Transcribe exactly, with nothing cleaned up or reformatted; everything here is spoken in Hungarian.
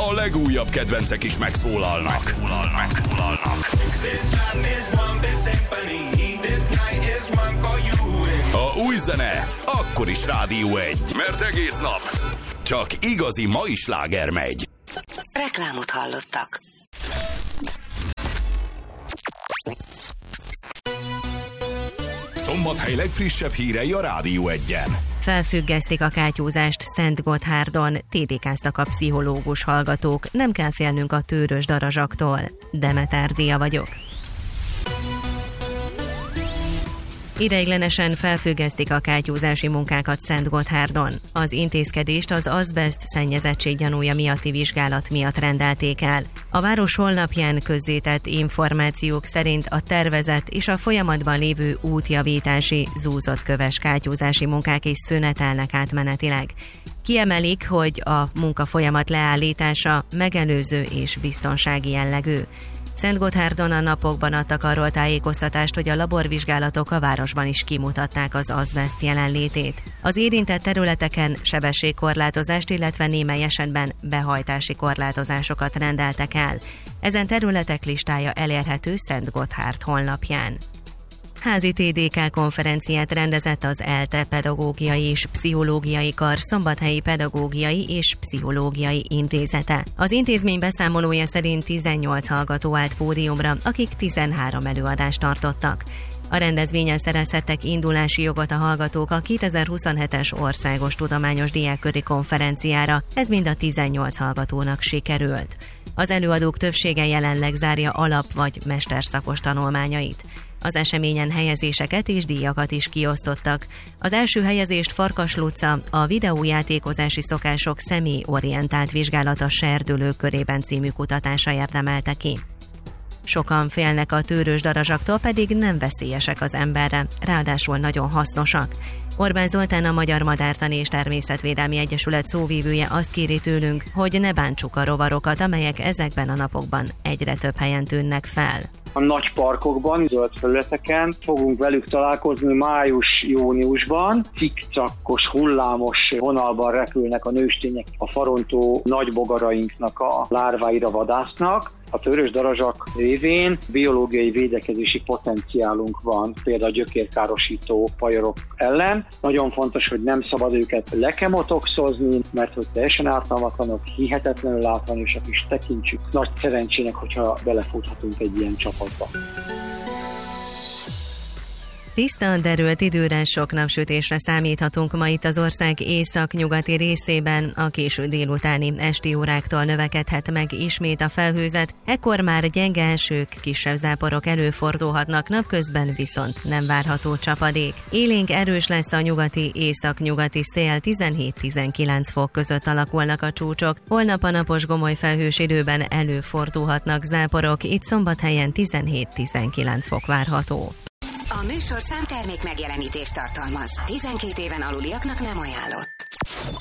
a legújabb kedvencek is megszólalnak. Megszólalnak. Megszólalnak. A új zene akkor is Rádió egy, mert egész nap csak igazi mai sláger megy. Reklámot hallottak. Szombathely legfrissebb hírei a Rádió egyen. Felfüggesztik a kátyúzást Szentgotthárdon, tédékáztak a pszichológus hallgatók, nem kell félnünk a tőrös darazsaktól. Demeter Dia vagyok. Ideiglenesen felfüggesztik a kátyúzási munkákat Szentgotthárdon. Az intézkedést az azbeszt szennyezettség gyanúja miatti vizsgálat miatt rendelték el. A város honlapján közzétett információk szerint a tervezett és a folyamatban lévő útjavítási, zúzott köves kátyúzási munkák is szünetelnek átmenetileg. Kiemelik, hogy a munkafolyamat leállítása megelőző és biztonsági jellegű. Szentgotthárdon a napokban adtak arról tájékoztatást, hogy a laborvizsgálatok a városban is kimutatták az azbeszt jelenlétét. Az érintett területeken sebességkorlátozást, illetve némely esetben behajtási korlátozásokat rendeltek el. Ezen területek listája elérhető Szentgotthárd honlapján. Házi té dé ká konferenciát rendezett az ELTE Pedagógiai és Pszichológiai Kar Szombathelyi Pedagógiai és Pszichológiai Intézete. Az intézmény beszámolója szerint tizennyolc hallgató állt pódiumra, akik tizenhárom előadást tartottak. A rendezvényen szerezhettek indulási jogot a hallgatók a kétezer-huszonhetes Országos Tudományos Diákköri Konferenciára, ez mind a tizennyolc hallgatónak sikerült. Az előadók többsége jelenleg zárja alap- vagy mesterszakos tanulmányait. Az eseményen helyezéseket és díjakat is kiosztottak. Az első helyezést Farkas Luca, a videójátékozási szokások személyorientált vizsgálata serdülők körében című kutatása érdemelte ki. Sokan félnek a tőrös darazsaktól, pedig nem veszélyesek az emberre, ráadásul nagyon hasznosak. Orbán Zoltán, a Magyar Madártani és Természetvédelmi Egyesület szóvivője azt kéri tőlünk, hogy ne bántsuk a rovarokat, amelyek ezekben a napokban egyre több helyen tűnnek fel. A nagy parkokban, zöld felületeken fogunk velük találkozni május-júniusban. Cikcakkos, hullámos vonalban repülnek a nőstények, a farontó nagybogarainknak a lárváira vadásznak. A tőrös darazsak révén biológiai védekezési potenciálunk van, például a gyökérkárosító fajorok ellen. Nagyon fontos, hogy nem szabad őket lekemotoxozni, mert hogy teljesen ártalmatlanok, hihetetlenül látványosak is tekintsük. Nagy szerencsének, hogyha belefuthatunk egy ilyen csapatba. Tisztán derült időre, sok napsütésre számíthatunk ma itt az ország észak-nyugati részében. A késő délutáni esti óráktól növekedhet meg ismét a felhőzet, ekkor már gyenge esők, kisebb záporok előfordulhatnak, napközben viszont nem várható csapadék. Élénk erős lesz a nyugati, észak-nyugati szél, tizenhét-tizenkilenc fok között alakulnak a csúcsok. Holnap a napos gomoly felhős időben előfordulhatnak záporok, itt Szombathelyen tizenhét-tizenkilenc fok várható. A műsorszám termék megjelenítést tartalmaz. tizenkét éven aluliaknak nem ajánlott.